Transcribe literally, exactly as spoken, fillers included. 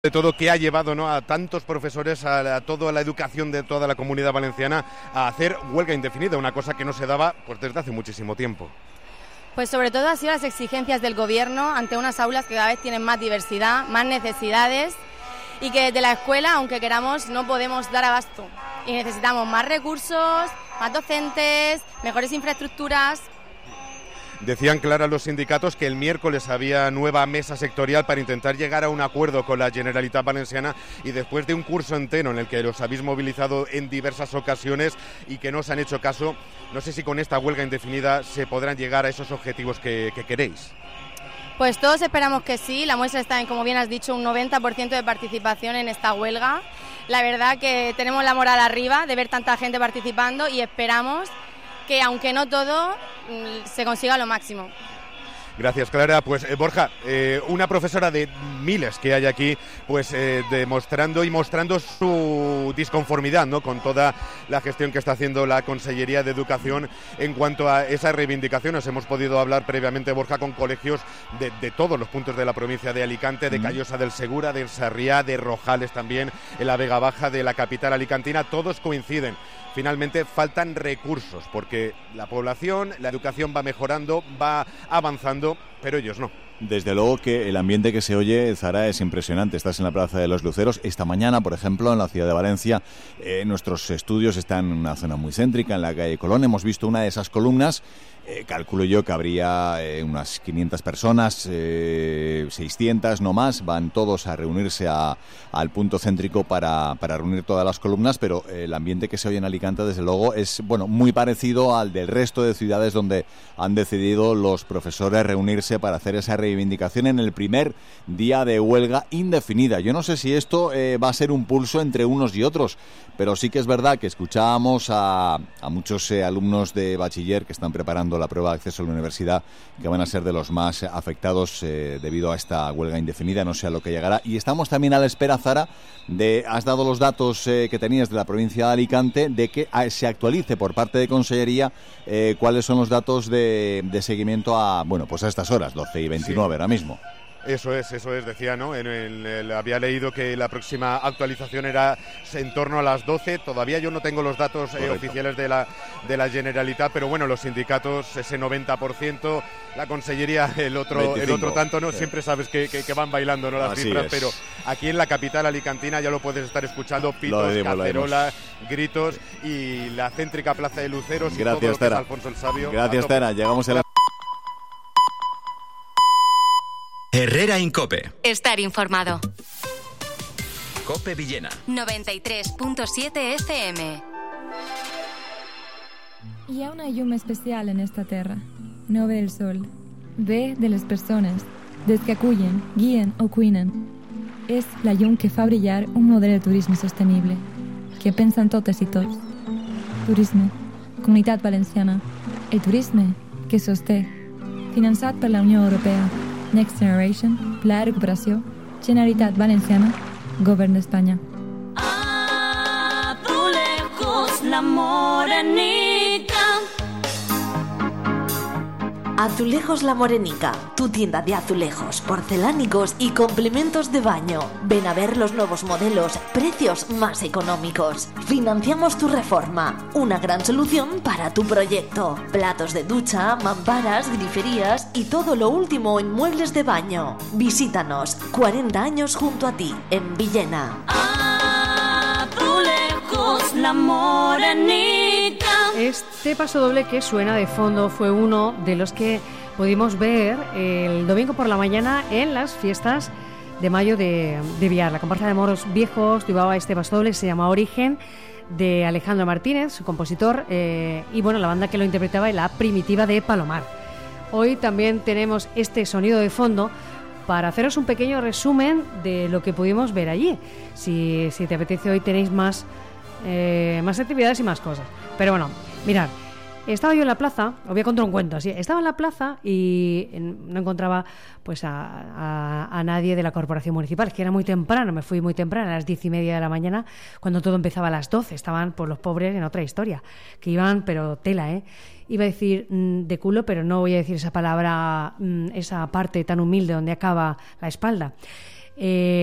De todo, que ha llevado, ¿no?, a tantos profesores, a, a toda la educación de toda la Comunidad Valenciana a hacer huelga indefinida, una cosa que no se daba pues desde hace muchísimo tiempo. Pues sobre todo ha sido las exigencias del Gobierno ante unas aulas que cada vez tienen más diversidad, más necesidades y que desde la escuela, aunque queramos, no podemos dar abasto. Y necesitamos más recursos, más docentes, mejores infraestructuras. Decían, Clara, los sindicatos que el miércoles había nueva mesa sectorial para intentar llegar a un acuerdo con la Generalitat Valenciana, y después de un curso entero en el que los habéis movilizado en diversas ocasiones y que no os han hecho caso, no sé si con esta huelga indefinida se podrán llegar a esos objetivos que, que queréis. Pues todos esperamos que sí. La muestra está en, como bien has dicho, un noventa por ciento de participación en esta huelga. La verdad que tenemos la moral arriba de ver tanta gente participando y esperamos que, aunque no todo, se consiga lo máximo. Gracias, Clara. Pues eh, Borja, eh, una profesora de miles que hay aquí, pues eh, demostrando y mostrando su disconformidad, ¿no?, con toda la gestión que está haciendo la Consellería de Educación en cuanto a esas reivindicaciones. Hemos podido hablar previamente, Borja, con colegios de, de todos los puntos de la provincia de Alicante, de Callosa del Segura, de Sarriá, de Rojales también, en la Vega Baja, de la capital alicantina. Todos coinciden. Finalmente faltan recursos, porque la población, la educación va mejorando, va avanzando, pero ellos no. Desde luego que el ambiente que se oye, Zara, es impresionante. Estás en la Plaza de los Luceros. Esta mañana, por ejemplo, en la ciudad de Valencia, eh, nuestros estudios están en una zona muy céntrica, en la calle Colón. Hemos visto una de esas columnas. Eh, calculo yo que habría eh, unas quinientas personas, eh, seiscientas, no más. Van todos a reunirse a, al punto céntrico para, para reunir todas las columnas, pero eh, el ambiente que se oye en Alicante, desde luego, es bueno muy parecido al del resto de ciudades donde han decidido los profesores reunirse para hacer esa reivindicación en el primer día de huelga indefinida. Yo no sé si esto eh, va a ser un pulso entre unos y otros, pero sí que es verdad que escuchábamos a, a muchos eh, alumnos de bachiller que están preparando la prueba de acceso a la universidad, que van a ser de los más afectados eh, debido a esta huelga indefinida, no sé a lo que llegará. Y estamos también a la espera, Zara, de, has dado los datos eh, que tenías de la provincia de Alicante, de que a, se actualice por parte de Consellería eh, cuáles son los datos de, de seguimiento a, bueno, pues a estas horas, doce y veintinueve sí. Ahora mismo. Eso es, eso es, decía, ¿no? En el, el, había leído que la próxima actualización era en torno a las doce. Todavía yo no tengo los datos eh, oficiales de la de la Generalitat, pero bueno, los sindicatos ese noventa por ciento, la Consellería el otro veinticinco el otro tanto, ¿no? Sí. Siempre sabes que, que, que van bailando, ¿no?, las Así cifras, es. Pero aquí en la capital alicantina ya lo puedes estar escuchando, pitos, dimos, cacerolas, gritos y la céntrica Plaza de Luceros. Gracias, y todo lo que Tara. es Alfonso el Sabio. Gracias, Tara. Llegamos a la... Herrera Incope. Estar informado. Cope Villena. noventa y tres punto siete F M. Hi ha una llum especial en esta terra. No ve el sol. Ve de les persones, des que acullen, guien o cuinen. És la llum que fa brillar un model de turisme sostenible, que pensa en totes i tots. Turisme. Comunitat Valenciana. El turisme que sosté. Finançat per la Unió Europea. Next Generation, Pla de Recuperació, Generalitat Valenciana, Govern d'Espanya. Azulejos La Morenica. Azulejos La Morenica, tu tienda de azulejos, porcelánicos y complementos de baño. Ven a ver los nuevos modelos, precios más económicos. Financiamos tu reforma, una gran solución para tu proyecto. Platos de ducha, mamparas, griferías y todo lo último en muebles de baño. Visítanos, cuarenta años junto a ti, en Villena. Azulejos La Morenica. Este paso doble que suena de fondo fue uno de los que pudimos ver el domingo por la mañana en las fiestas de mayo de, de Biar. La comparsa de moros viejos llevaba este paso doble, se llama Origen, de Alejandro Martínez, su compositor, eh, y bueno, la banda que lo interpretaba es La Primitiva de Palomar. Hoy también tenemos este sonido de fondo para haceros un pequeño resumen de lo que pudimos ver allí. Si, si te apetece, hoy tenéis más, eh, más actividades y más cosas. Pero bueno, mirad, estaba yo en la plaza, os voy a contar un cuento así. Estaba en la plaza y no encontraba pues a, a, a nadie de la corporación municipal. Es que era muy temprano, me fui muy temprano, a las diez y media de la mañana, cuando todo empezaba a las doce. Estaban pues los pobres en otra historia, que iban, pero tela, ¿eh? Iba a decir mmm, de culo, pero no voy a decir esa palabra, mmm, esa parte tan humilde donde acaba la espalda. Eh,